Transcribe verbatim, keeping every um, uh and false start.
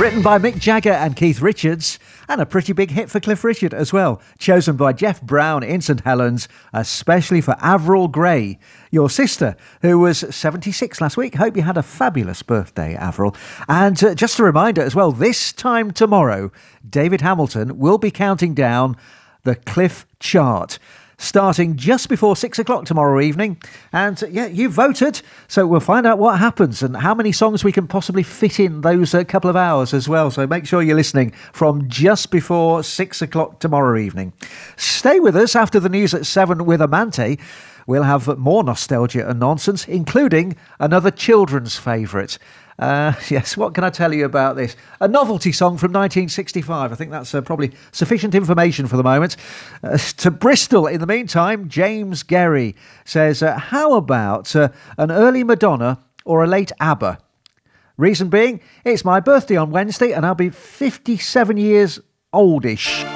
written by Mick Jagger and Keith Richards, and a pretty big hit for Cliff Richard as well, chosen by Jeff Brown in St Helens, especially for Avril Gray, your sister, who was seventy-six last week. Hope you had a fabulous birthday, Avril. And uh, just a reminder as well, this time tomorrow, David Hamilton will be counting down the Cliff Chart, starting just before six o'clock tomorrow evening. And uh, yeah, you voted, so we'll find out what happens and how many songs we can possibly fit in those uh, couple of hours as well. So make sure you're listening from just before six o'clock tomorrow evening. Stay with us after the news at seven with Amante. We'll have more nostalgia and nonsense, including another children's favourite. Uh, yes, what can I tell you about this? A novelty song from nineteen sixty-five. I think that's uh, probably sufficient information for the moment. Uh, to Bristol, in the meantime, James Gerry says, uh, how about uh, an early Madonna or a late ABBA? Reason being, it's my birthday on Wednesday and I'll be fifty-seven years oldish.